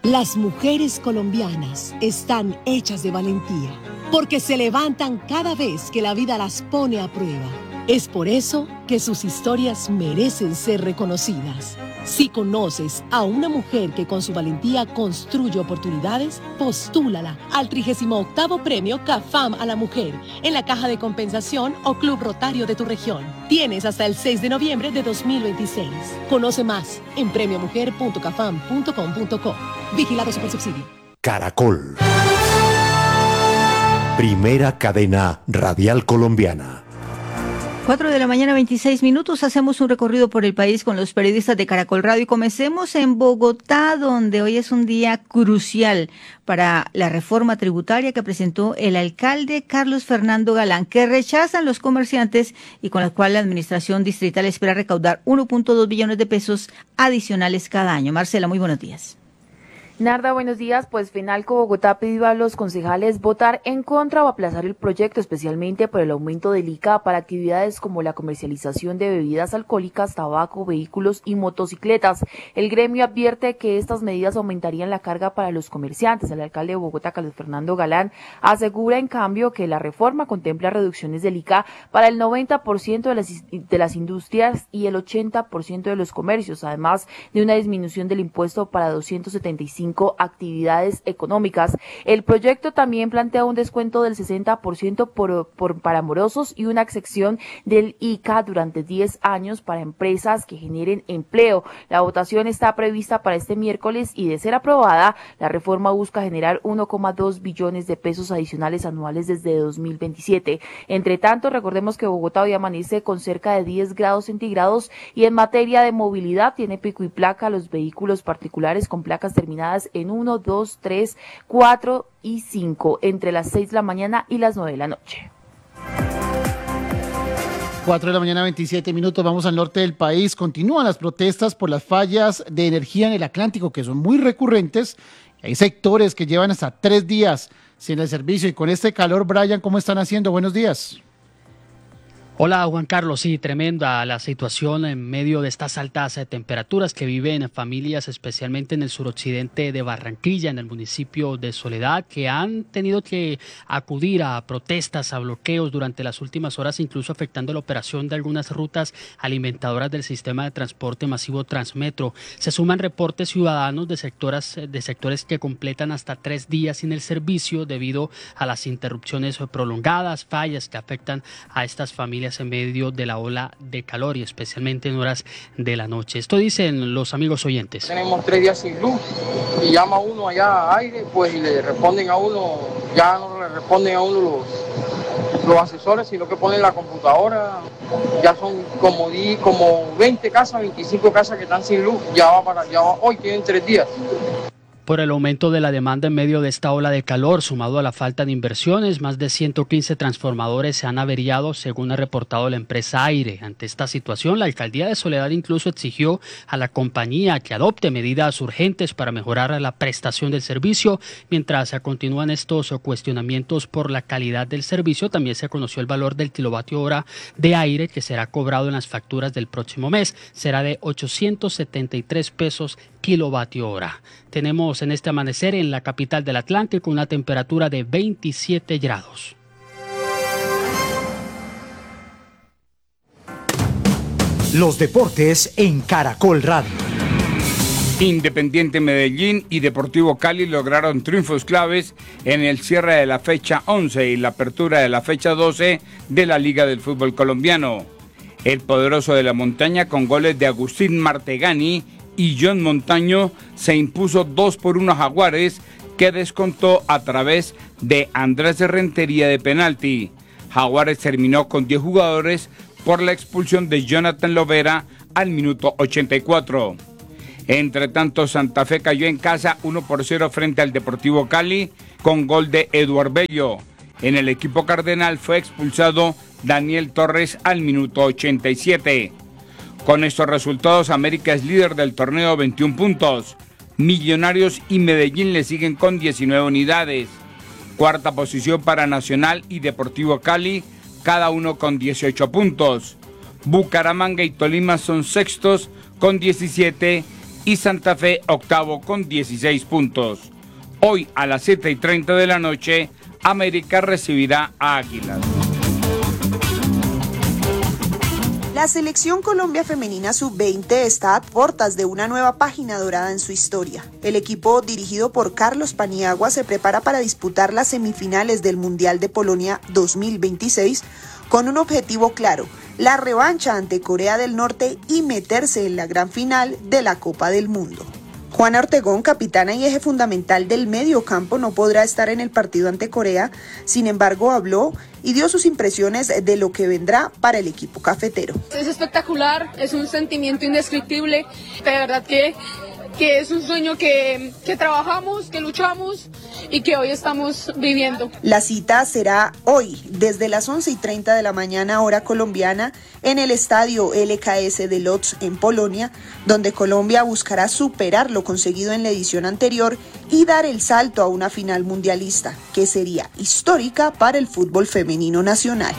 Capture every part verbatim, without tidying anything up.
Las mujeres colombianas están hechas de valentía, porque se levantan cada vez que la vida las pone a prueba. Es por eso que sus historias merecen ser reconocidas. Si conoces a una mujer que con su valentía construye oportunidades, postúlala al trigésimo octavo Premio CAFAM a la Mujer en la Caja de Compensación o Club Rotario de tu región. Tienes hasta el seis de noviembre de dos mil veintiséis. Conoce más en premio mujer punto cafam punto com punto co. Vigilado Supersubsidio. Caracol. Primera cadena radial colombiana. cuatro de la mañana, veintiséis minutos. Hacemos un recorrido por el país con los periodistas de Caracol Radio y comencemos en Bogotá, donde hoy es un día crucial para la reforma tributaria que presentó el alcalde Carlos Fernando Galán, que rechazan los comerciantes y con la cual la administración distrital espera recaudar uno punto dos billones de pesos adicionales cada año. Marcela, muy buenos días. Narda, buenos días. Pues Fenalco Bogotá pidió a los concejales votar en contra o aplazar el proyecto, especialmente por el aumento del I C A para actividades como la comercialización de bebidas alcohólicas, tabaco, vehículos y motocicletas. El gremio advierte que estas medidas aumentarían la carga para los comerciantes. El alcalde de Bogotá, Carlos Fernando Galán, asegura en cambio que la reforma contempla reducciones del I C A para el noventa por ciento de las, de las industrias y el ochenta por ciento de los comercios, además de una disminución del impuesto para doscientas setenta y cinco actividades económicas. El proyecto también plantea un descuento del sesenta por ciento por, por, para morosos y una excepción del I C A durante diez años para empresas que generen empleo. La votación está prevista para este miércoles y, de ser aprobada, la reforma busca generar uno coma dos billones de pesos adicionales anuales desde dos mil veintisiete. Entre tanto, recordemos que Bogotá hoy amanece con cerca de diez grados centígrados y en materia de movilidad tiene pico y placa los vehículos particulares con placas terminadas en uno, dos, tres, cuatro y cinco entre las seis de la mañana y las nueve de la noche. cuatro de la mañana, veintisiete minutos. Vamos al norte del país. Continúan las protestas por las fallas de energía en el Atlántico, que son muy recurrentes. Hay sectores que llevan hasta tres días sin el servicio. Y con este calor, Brian, ¿cómo están haciendo? Buenos días. Hola Juan Carlos, sí, tremenda la situación en medio de estas altas temperaturas que viven familias, especialmente en el suroccidente de Barranquilla, en el municipio de Soledad, que han tenido que acudir a protestas, a bloqueos durante las últimas horas, incluso afectando la operación de algunas rutas alimentadoras del sistema de transporte masivo Transmetro. Se suman reportes ciudadanos de sectores, de sectores que completan hasta tres días sin el servicio debido a las interrupciones prolongadas, fallas que afectan a estas familias en medio de la ola de calor y especialmente en horas de la noche. Esto dicen los amigos oyentes. Tenemos tres días sin luz y llama uno allá a aire, pues y le responden a uno, ya no le responden a uno los, los asesores, sino que ponen la computadora. Ya son como, como veinte casas, veinticinco casas que están sin luz, ya va para, ya va, hoy tienen tres días. Por el aumento de la demanda en medio de esta ola de calor, sumado a la falta de inversiones, más de ciento quince transformadores se han averiado, según ha reportado la empresa Aire. Ante esta situación, la alcaldía de Soledad incluso exigió a la compañía que adopte medidas urgentes para mejorar la prestación del servicio. Mientras se continúan estos cuestionamientos por la calidad del servicio, también se conoció el valor del kilovatio hora de aire que será cobrado en las facturas del próximo mes. Será de ochocientos setenta y tres pesos kilovatio hora. Tenemos en este amanecer en la capital del Atlántico una temperatura de veintisiete grados. Los deportes en Caracol Radio. Independiente Medellín y Deportivo Cali lograron triunfos claves en el cierre de la fecha once y la apertura de la fecha doce de la Liga del Fútbol Colombiano. El poderoso de la montaña, con goles de Agustín Martegani y John Montaño, se impuso dos por uno a Jaguares, que descontó a través de Andrés de Rentería de penalti. Jaguares terminó con diez jugadores por la expulsión de Jonathan Lovera al minuto ochenta y cuatro. Entre tanto, Santa Fe cayó en casa uno por cero frente al Deportivo Cali con gol de Eduard Bello. En el equipo cardenal fue expulsado Daniel Torres al minuto ochenta y siete. Con estos resultados, América es líder del torneo, veintiún puntos. Millonarios y Medellín le siguen con diecinueve unidades. Cuarta posición para Nacional y Deportivo Cali, cada uno con dieciocho puntos. Bucaramanga y Tolima son sextos con diecisiete y Santa Fe octavo con dieciséis puntos. Hoy a las siete y treinta de la noche, América recibirá a Águilas. La selección Colombia femenina sub veinte está a puertas de una nueva página dorada en su historia. El equipo dirigido por Carlos Paniagua se prepara para disputar las semifinales del Mundial de Polonia dos mil veintiséis con un objetivo claro: la revancha ante Corea del Norte y meterse en la gran final de la Copa del Mundo. Juana Ortegón, capitana y eje fundamental del medio campo, no podrá estar en el partido ante Corea. Sin embargo, habló y dio sus impresiones de lo que vendrá para el equipo cafetero. Es espectacular, es un sentimiento indescriptible, de verdad que, que es un sueño que, que trabajamos, que luchamos y que hoy estamos viviendo. La cita será hoy, desde las once y treinta de la mañana, hora colombiana, en el estadio L K S de Lodz, en Polonia, donde Colombia buscará superar lo conseguido en la edición anterior y dar el salto a una final mundialista, que sería histórica para el fútbol femenino nacional.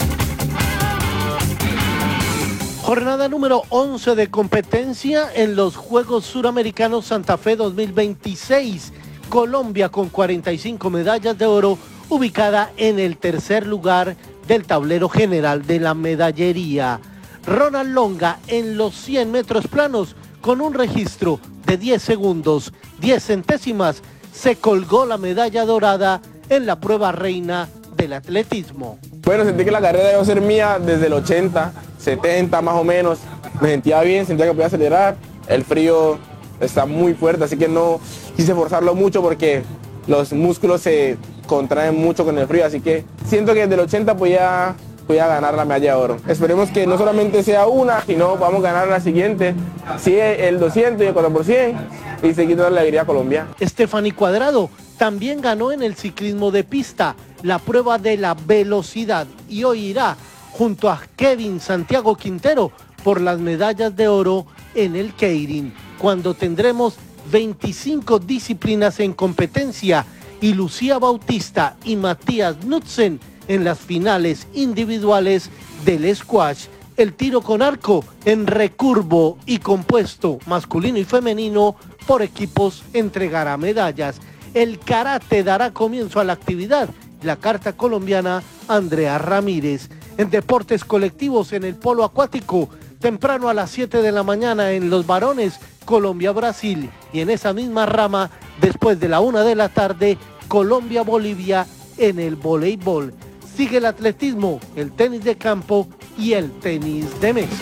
Jornada número once de competencia en los Juegos Suramericanos Santa Fe dos mil veintiséis. Colombia con cuarenta y cinco medallas de oro, ubicada en el tercer lugar del tablero general de la medallería. Ronald Longa en los cien metros planos con un registro de diez segundos, diez centésimas, se colgó la medalla dorada en la prueba reina del atletismo. Bueno, sentí que la carrera iba a ser mía desde el ochenta, setenta más o menos. Me sentía bien, sentía que podía acelerar. El frío está muy fuerte, así que no quise forzarlo mucho porque los músculos se contraen mucho con el frío, así que siento que desde el ochenta podía, podía ganar la medalla de oro. Esperemos que no solamente sea una, sino vamos a ganar la siguiente, sí, el doscientos y el cuatro por ciento, y seguir dando la alegría a Colombia. Stephanie Cuadrado también ganó en el ciclismo de pista la prueba de la velocidad y hoy irá junto a Kevin Santiago Quintero por las medallas de oro en el Keirin, cuando tendremos veinticinco disciplinas en competencia y Lucía Bautista y Matías Knudsen en las finales individuales del squash. El tiro con arco en recurvo y compuesto masculino y femenino por equipos entregará medallas. El karate dará comienzo a la actividad. La carta colombiana Andrea Ramírez. En deportes colectivos en el polo acuático, temprano a las siete de la mañana en los varones, Colombia-Brasil. Y en esa misma rama, después de la una de la tarde, Colombia-Bolivia en el voleibol. Sigue el atletismo, el tenis de campo y el tenis de mesa.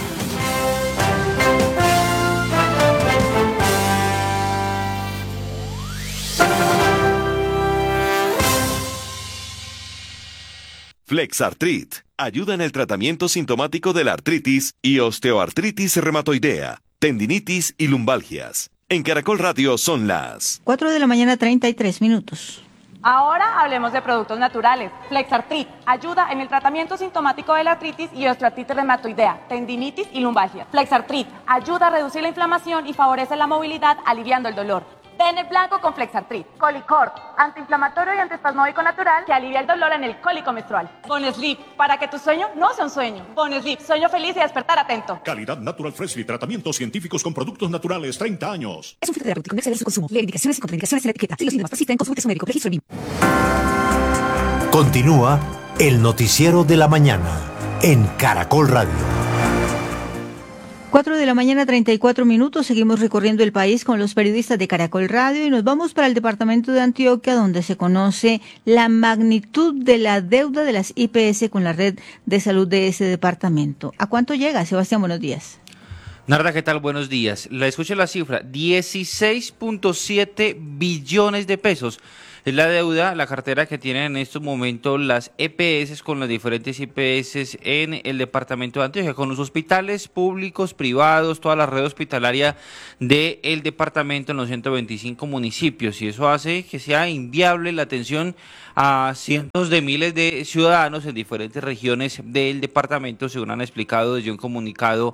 Flexartrit ayuda en el tratamiento sintomático de la artritis y osteoartritis reumatoidea, tendinitis y lumbalgias. En Caracol Radio son las cuatro de la mañana, treinta y tres minutos. Ahora hablemos de productos naturales. Flexartrit ayuda en el tratamiento sintomático de la artritis y osteoartritis reumatoidea, tendinitis y lumbalgia. Flexartrit ayuda a reducir la inflamación y favorece la movilidad, aliviando el dolor. Ten el blanco con Flexartrit. Colicort, antiinflamatorio y antiespasmódico natural que alivia el dolor en el cólico menstrual. Bonesleep, para que tu sueño no sea un sueño. Bonesleep, sueño feliz y despertar atento. Calidad Natural Freshly, tratamientos científicos con productos naturales, treinta años. Es un filtro terapéutico, no exceder su consumo. Lee indicaciones y contraindicaciones en la etiqueta. Si los síntomas persisten, consulte a su médico. Registro B I M. Continúa el noticiero de la mañana en Caracol Radio. cuatro de la mañana, treinta y cuatro minutos. Seguimos recorriendo el país con los periodistas de Caracol Radio y nos vamos para el departamento de Antioquia, donde se conoce la magnitud de la deuda de las I P S con la red de salud de ese departamento. ¿A cuánto llega, Sebastián? Buenos días. Narda, ¿qué tal? Buenos días. Le escucho la cifra, dieciséis punto siete billones de pesos. Es la deuda, la cartera que tienen en estos momentos las E P S con las diferentes I P S en el departamento de Antioquia, con los hospitales públicos, privados, toda la red hospitalaria del departamento en los ciento veinticinco municipios, y eso hace que sea inviable la atención a cientos de miles de ciudadanos en diferentes regiones del departamento, según han explicado desde un comunicado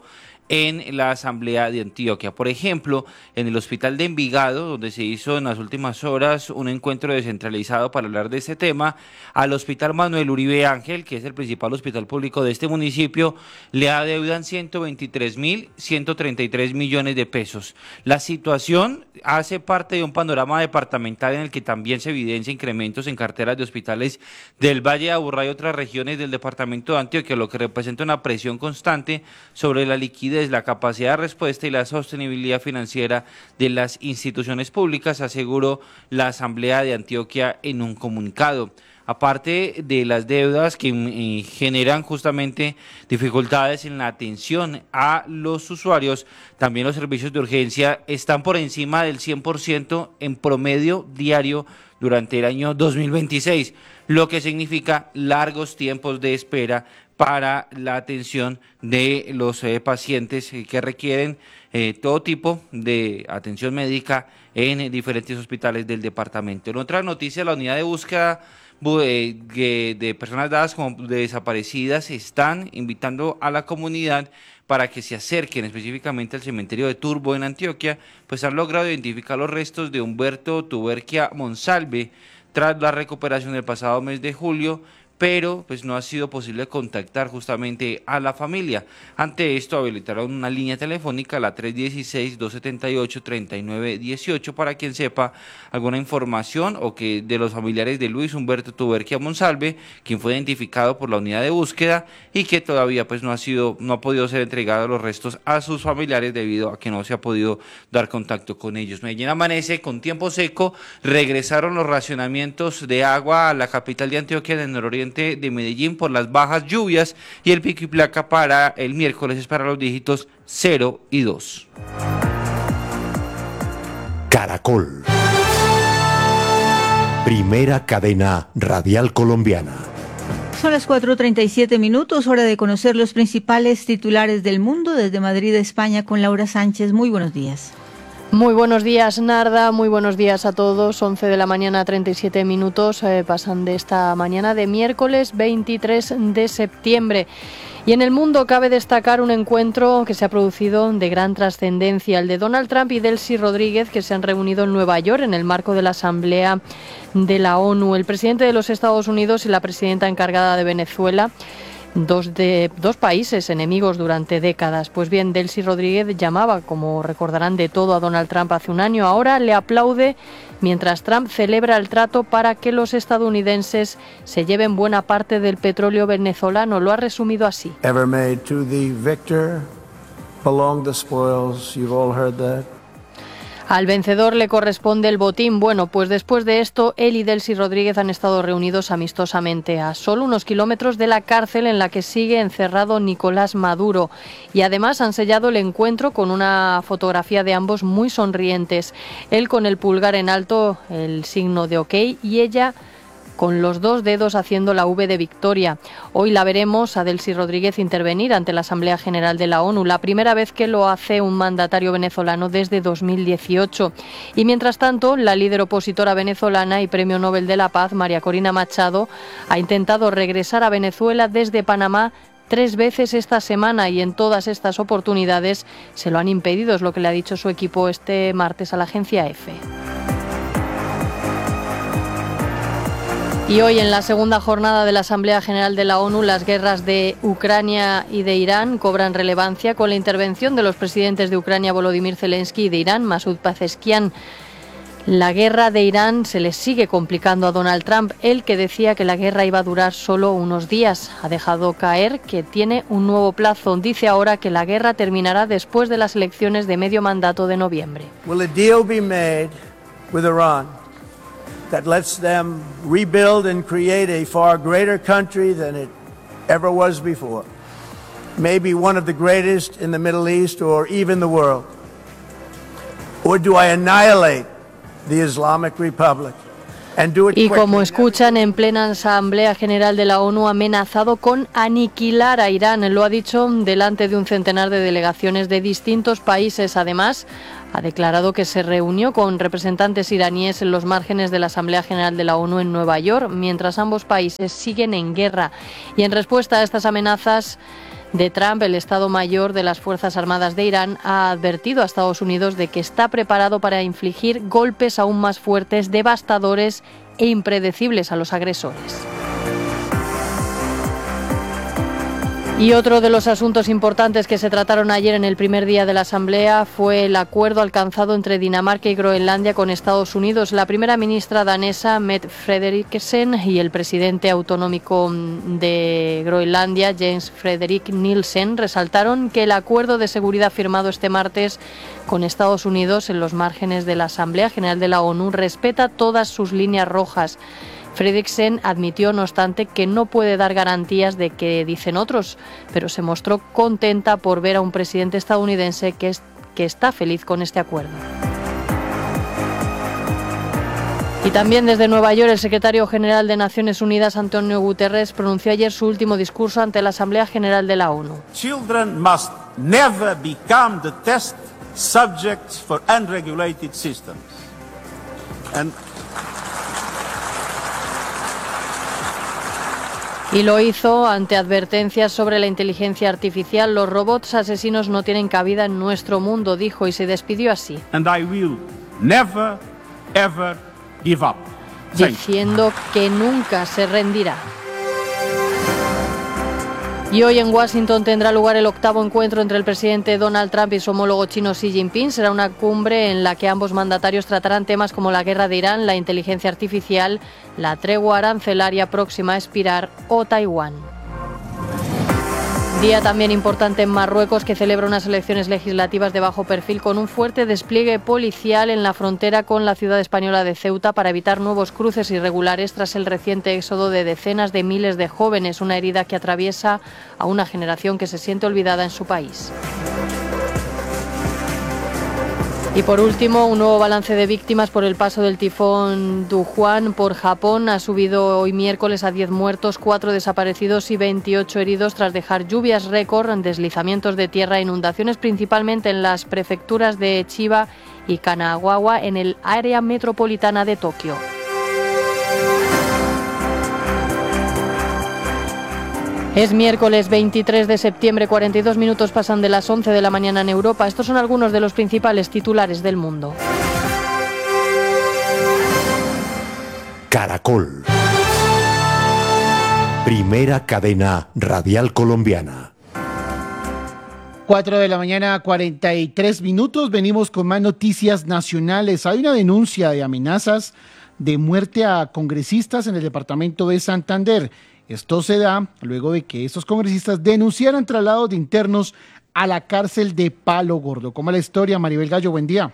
en la Asamblea de Antioquia. Por ejemplo, en el Hospital de Envigado, donde se hizo en las últimas horas un encuentro descentralizado para hablar de este tema, al Hospital Manuel Uribe Ángel, que es el principal hospital público de este municipio, le adeudan ciento veintitrés mil ciento treinta y tres millones de pesos. La situación hace parte de un panorama departamental en el que también se evidencia incrementos en carteras de hospitales del Valle de Aburrá y otras regiones del departamento de Antioquia, lo que representa una presión constante sobre la liquidez, la capacidad de respuesta y la sostenibilidad financiera de las instituciones públicas, aseguró la Asamblea de Antioquia en un comunicado. Aparte de las deudas que eh, generan justamente dificultades en la atención a los usuarios, también los servicios de urgencia están por encima del cien por ciento en promedio diario durante el año dos mil veintiséis, lo que significa largos tiempos de espera para la atención de los eh, pacientes que requieren eh, todo tipo de atención médica en eh, diferentes hospitales del departamento. En otra noticia, la unidad de búsqueda eh, de personas dadas como desaparecidas están invitando a la comunidad para que se acerquen específicamente al cementerio de Turbo en Antioquia, pues han logrado identificar los restos de Humberto Tuberquia Monsalve tras la recuperación del pasado mes de julio, pero pues no ha sido posible contactar justamente a la familia. Ante esto habilitaron una línea telefónica, la tres uno seis, dos siete ocho, tres nueve uno ocho, para quien sepa alguna información o que de los familiares de Luis Humberto Tuberquia Monsalve, quien fue identificado por la unidad de búsqueda y que todavía pues no ha sido, no ha podido ser entregado los restos a sus familiares debido a que no se ha podido dar contacto con ellos. Medellín amanece con tiempo seco, regresaron los racionamientos de agua a la capital de Antioquia en el nororiente de Medellín por las bajas lluvias, y el pico y placa para el miércoles es para los dígitos cero y dos. Caracol. Primera cadena radial colombiana. Son las cuatro treinta y siete minutos, hora de conocer los principales titulares del mundo desde Madrid, España, con Laura Sánchez. Muy buenos días. Muy buenos días, Narda, muy buenos días a todos. once de la mañana, treinta y siete minutos, eh, pasan de esta mañana de miércoles veintitrés de septiembre. Y en el mundo cabe destacar un encuentro que se ha producido de gran trascendencia, el de Donald Trump y Delcy Rodríguez, que se han reunido en Nueva York en el marco de la Asamblea de la ONU. El presidente de los Estados Unidos y la presidenta encargada de Venezuela, Dos, de, dos países enemigos durante décadas. Pues bien, Delcy Rodríguez llamaba, como recordarán, de todo a Donald Trump hace un año. Ahora le aplaude mientras Trump celebra el trato para que los estadounidenses se lleven buena parte del petróleo venezolano. Lo ha resumido así. Ever made to the victor belong the spoils. You've all heard that. Al vencedor le corresponde el botín. Bueno, pues después de esto, él y Delcy Rodríguez han estado reunidos amistosamente a solo unos kilómetros de la cárcel en la que sigue encerrado Nicolás Maduro. Y además han sellado el encuentro con una fotografía de ambos muy sonrientes. Él con el pulgar en alto, el signo de OK, y ella con los dos dedos haciendo la V de victoria. Hoy la veremos a Delcy Rodríguez intervenir ante la Asamblea General de la ONU, la primera vez que lo hace un mandatario venezolano desde dos mil dieciocho. Y mientras tanto, la líder opositora venezolana y Premio Nobel de la Paz, María Corina Machado, ha intentado regresar a Venezuela desde Panamá tres veces esta semana, y en todas estas oportunidades se lo han impedido, es lo que le ha dicho su equipo este martes a la agencia EFE. Y hoy, en la segunda jornada de la Asamblea General de la ONU, las guerras de Ucrania y de Irán cobran relevancia con la intervención de los presidentes de Ucrania, Volodymyr Zelensky, y de Irán, Masoud Pezeshkian. La guerra de Irán se le sigue complicando a Donald Trump, él que decía que la guerra iba a durar solo unos días. Ha dejado caer que tiene un nuevo plazo. Dice ahora que la guerra terminará después de las elecciones de medio mandato de noviembre. Will a deal be made with Iran that lets them rebuild and create a far greater country than it ever was before? Maybe one of the greatest in the Middle East or even the world. Or do I annihilate the Islamic Republic? Y como escuchan, en plena Asamblea General de la ONU ha amenazado con aniquilar a Irán. Lo ha dicho delante de un centenar de delegaciones de distintos países. Además, ha declarado que se reunió con representantes iraníes en los márgenes de la Asamblea General de la ONU en Nueva York, mientras ambos países siguen en guerra. Y en respuesta a estas amenazas de Trump, el Estado Mayor de las Fuerzas Armadas de Irán ha advertido a Estados Unidos de que está preparado para infligir golpes aún más fuertes, devastadores e impredecibles a los agresores. Y otro de los asuntos importantes que se trataron ayer en el primer día de la Asamblea fue el acuerdo alcanzado entre Dinamarca y Groenlandia con Estados Unidos. La primera ministra danesa, Mette Frederiksen, y el presidente autonómico de Groenlandia, Jens Frederik Nielsen, resaltaron que el acuerdo de seguridad firmado este martes con Estados Unidos en los márgenes de la Asamblea General de la ONU respeta todas sus líneas rojas. Frederiksen admitió, no obstante, que no puede dar garantías de que dicen otros, pero se mostró contenta por ver a un presidente estadounidense que, es, que está feliz con este acuerdo. Y también desde Nueva York, el secretario general de Naciones Unidas, Antonio Guterres, pronunció ayer su último discurso ante la Asamblea General de la ONU. Children must never become the test subjects for unregulated systems. And Y lo hizo ante advertencias sobre la inteligencia artificial. Los robots asesinos no tienen cabida en nuestro mundo, dijo, y se despidió así. And I will never, ever give up. Diciendo que nunca se rendirá. Y hoy en Washington tendrá lugar el octavo encuentro entre el presidente Donald Trump y su homólogo chino Xi Jinping. Será una cumbre en la que ambos mandatarios tratarán temas como la guerra de Irán, la inteligencia artificial, la tregua arancelaria próxima a expirar o Taiwán. Día también importante en Marruecos, que celebra unas elecciones legislativas de bajo perfil con un fuerte despliegue policial en la frontera con la ciudad española de Ceuta para evitar nuevos cruces irregulares tras el reciente éxodo de decenas de miles de jóvenes, una herida que atraviesa a una generación que se siente olvidada en su país. Y por último, un nuevo balance de víctimas por el paso del tifón Dujuan por Japón ha subido hoy miércoles a diez muertos, cuatro desaparecidos y veintiocho heridos tras dejar lluvias récord, deslizamientos de tierra e inundaciones principalmente en las prefecturas de Chiba y Kanagawa en el área metropolitana de Tokio. Es miércoles veintitrés de septiembre, cuarenta y dos minutos pasan de las once de la mañana en Europa. Estos son algunos de los principales titulares del mundo. Caracol. Primera cadena radial colombiana. cuatro de la mañana, cuarenta y tres minutos. Venimos con más noticias nacionales. Hay una denuncia de amenazas de muerte a congresistas en el departamento de Santander. Esto se da luego de que estos congresistas denunciaran traslados de internos a la cárcel de Palo Gordo. ¿Cómo es la historia, Maribel Gallo? Buen día.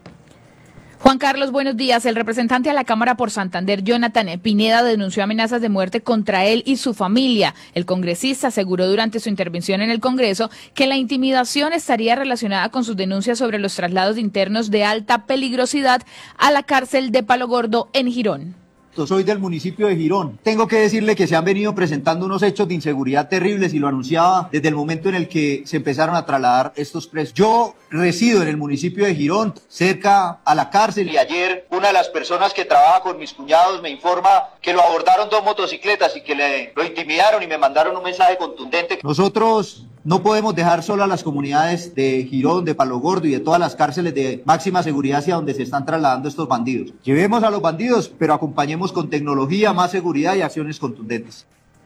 Juan Carlos, buenos días. El representante a la Cámara por Santander, Jonathan Pineda, denunció amenazas de muerte contra él y su familia. El congresista aseguró durante su intervención en el Congreso que la intimidación estaría relacionada con sus denuncias sobre los traslados de internos de alta peligrosidad a la cárcel de Palo Gordo en Girón. Soy del municipio de Girón. Tengo que decirle que se han venido presentando unos hechos de inseguridad terribles y lo anunciaba desde el momento en el que se empezaron a trasladar estos presos. Yo resido en el municipio de Girón, cerca a la cárcel, y ayer una de las personas que trabaja con mis cuñados me informa que lo abordaron dos motocicletas y que le, lo intimidaron y me mandaron un mensaje contundente. Nosotros no podemos dejar solo a las comunidades de Girón, de Palo Gordo y de todas las cárceles de máxima seguridad hacia donde se están trasladando estos bandidos. Llevemos a los bandidos, pero acompañemos con tecnología, más seguridad y acciones contundentes.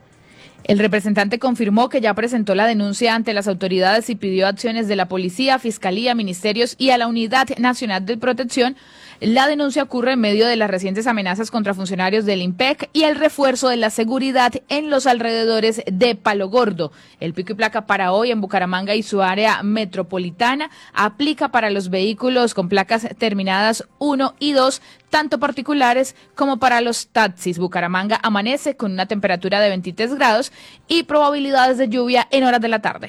El representante confirmó que ya presentó la denuncia ante las autoridades y pidió acciones de la policía, fiscalía, ministerios y a la Unidad Nacional de Protección. La denuncia ocurre en medio de las recientes amenazas contra funcionarios del IMPEC y el refuerzo de la seguridad en los alrededores de Palo Gordo. El pico y placa para hoy en Bucaramanga y su área metropolitana aplica para los vehículos con placas terminadas uno y dos, tanto particulares como para los taxis. Bucaramanga amanece con una temperatura de veintitrés grados y probabilidades de lluvia en horas de la tarde.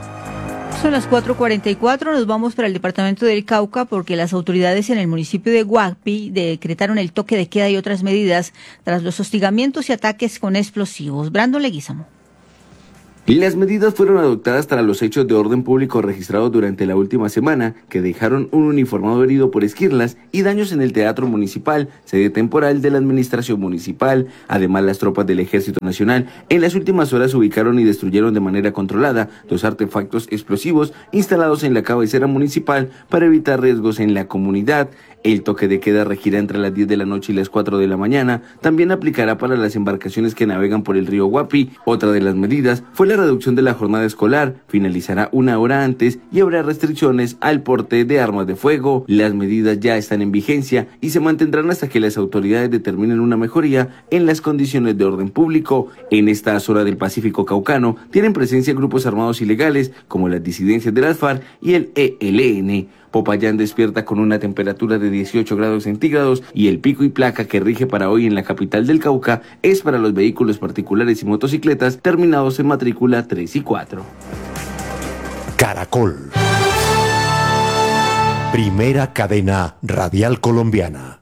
Son las cuatro cuarenta y cuatro, nos vamos para el departamento del Cauca porque las autoridades en el municipio de Guapi decretaron el toque de queda y otras medidas tras los hostigamientos y ataques con explosivos. Brandon Leguizamo. Las medidas fueron adoptadas tras los hechos de orden público registrados durante la última semana, que dejaron un uniformado herido por esquirlas y daños en el Teatro Municipal, sede temporal de la Administración Municipal. Además, las tropas del Ejército Nacional en las últimas horas ubicaron y destruyeron de manera controlada dos artefactos explosivos instalados en la cabecera municipal para evitar riesgos en la comunidad. El toque de queda regirá entre las diez de la noche y las cuatro de la mañana. También aplicará para las embarcaciones que navegan por el río Guapi. Otra de las medidas fue la reducción de la jornada escolar. Finalizará una hora antes y habrá restricciones al porte de armas de fuego. Las medidas ya están en vigencia y se mantendrán hasta que las autoridades determinen una mejoría en las condiciones de orden público. En esta zona del Pacífico Caucano tienen presencia grupos armados ilegales como las disidencias de las FARC y el E L N. Popayán despierta con una temperatura de dieciocho grados centígrados y el pico y placa que rige para hoy en la capital del Cauca es para los vehículos particulares y motocicletas terminados en matrícula tres y cuatro. Caracol. Primera cadena radial colombiana.